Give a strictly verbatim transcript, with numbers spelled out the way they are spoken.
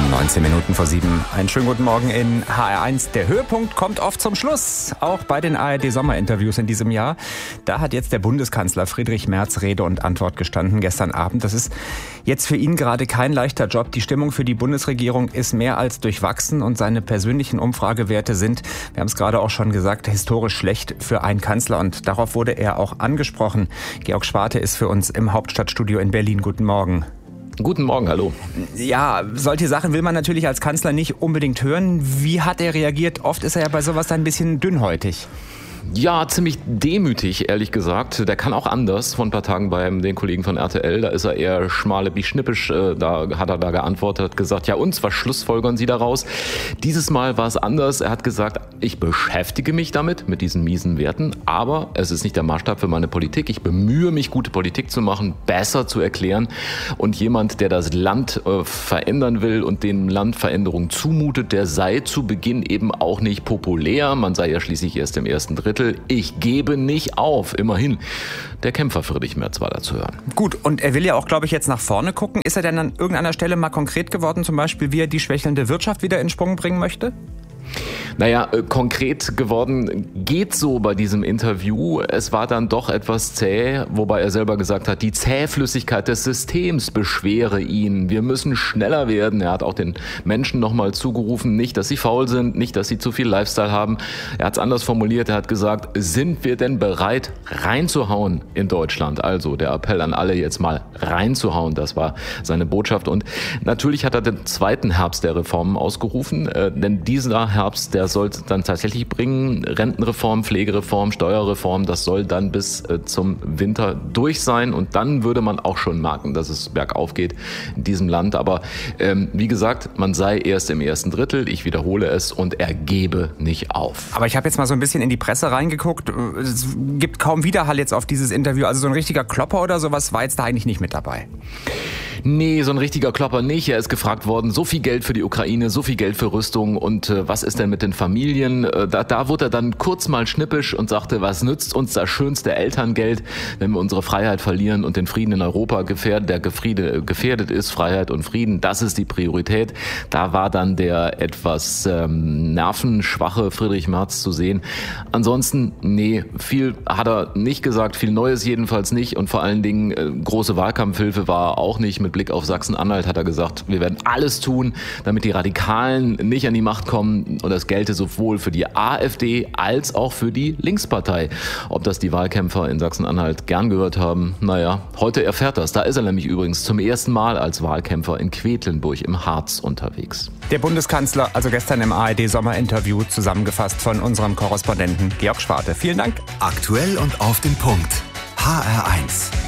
neunzehn Minuten vor sieben. Einen schönen guten Morgen in H R eins. Der Höhepunkt kommt oft zum Schluss, auch bei den A R D-Sommerinterviews in diesem Jahr. Da hat jetzt der Bundeskanzler Friedrich Merz Rede und Antwort gestanden gestern Abend. Das ist jetzt für ihn gerade kein leichter Job. Die Stimmung für die Bundesregierung ist mehr als durchwachsen und seine persönlichen Umfragewerte sind, wir haben es gerade auch schon gesagt, historisch schlecht für einen Kanzler. Und darauf wurde er auch angesprochen. Georg Schwarte ist für uns im Hauptstadtstudio in Berlin. Guten Morgen. Guten Morgen, hallo. Ja, solche Sachen will man natürlich als Kanzler nicht unbedingt hören. Wie hat er reagiert? Oft ist er ja bei sowas dann ein bisschen dünnhäutig. Ja, ziemlich demütig, ehrlich gesagt. Der kann auch anders. Vor ein paar Tagen bei den Kollegen von R T L, da ist er eher schmale wie schnippisch. Da hat er da geantwortet, hat gesagt, ja und, was schlussfolgern Sie daraus? Dieses Mal war es anders. Er hat gesagt, ich beschäftige mich damit, mit diesen miesen Werten, aber es ist nicht der Maßstab für meine Politik. Ich bemühe mich, gute Politik zu machen, besser zu erklären. Und jemand, der das Land äh, verändern will und dem Land Veränderungen zumutet, der sei zu Beginn eben auch nicht populär. Man sei ja schließlich erst im ersten Drittel. Ich gebe nicht auf, immerhin. Der Kämpfer Friedrich Merz war da zu hören. Gut, und er will ja auch, glaube ich, jetzt nach vorne gucken. Ist er denn an irgendeiner Stelle mal konkret geworden, zum Beispiel, wie er die schwächelnde Wirtschaft wieder in Schwung bringen möchte? Naja, äh, konkret geworden geht so bei diesem Interview. Es war dann doch etwas zäh, wobei er selber gesagt hat, die Zähflüssigkeit des Systems beschwere ihn. Wir müssen schneller werden. Er hat auch den Menschen nochmal zugerufen, nicht, dass sie faul sind, nicht, dass sie zu viel Lifestyle haben. Er hat es anders formuliert. Er hat gesagt, sind wir denn bereit, reinzuhauen in Deutschland? Also der Appell an alle, jetzt mal reinzuhauen. Das war seine Botschaft. Und natürlich hat er den zweiten Herbst der Reformen ausgerufen, äh, denn dieser Herbst, der soll dann tatsächlich bringen, Rentenreform, Pflegereform, Steuerreform, das soll dann bis äh, zum Winter durch sein und dann würde man auch schon merken, dass es bergauf geht in diesem Land. Aber ähm, wie gesagt, man sei erst im ersten Drittel, ich wiederhole es, und er gebe nicht auf. Aber ich habe jetzt mal so ein bisschen in die Presse reingeguckt, es gibt kaum Widerhall jetzt auf dieses Interview, also so ein richtiger Klopper oder sowas war jetzt da eigentlich nicht mit dabei. Nee, so ein richtiger Klopper nicht. Er ist gefragt worden, so viel Geld für die Ukraine, so viel Geld für Rüstung und äh, was ist denn mit den Familien? Äh, da, da wurde er dann kurz mal schnippisch und sagte, was nützt uns das schönste Elterngeld, wenn wir unsere Freiheit verlieren und den Frieden in Europa gefährdet, der gefriede, gefährdet ist, Freiheit und Frieden, das ist die Priorität. Da war dann der etwas ähm, nervenschwache Friedrich Merz zu sehen. Ansonsten, nee, viel hat er nicht gesagt, viel Neues jedenfalls nicht und vor allen Dingen äh, große Wahlkampfhilfe war auch nicht. Mit Blick auf Sachsen-Anhalt hat er gesagt, wir werden alles tun, damit die Radikalen nicht an die Macht kommen. Und das gelte sowohl für die AfD als auch für die Linkspartei. Ob das die Wahlkämpfer in Sachsen-Anhalt gern gehört haben, naja, heute erfährt das. Da ist er nämlich übrigens zum ersten Mal als Wahlkämpfer in Quedlinburg im Harz unterwegs. Der Bundeskanzler, also gestern im A R D-Sommerinterview, zusammengefasst von unserem Korrespondenten Georg Schwarte. Vielen Dank. Aktuell und auf den Punkt. H R eins.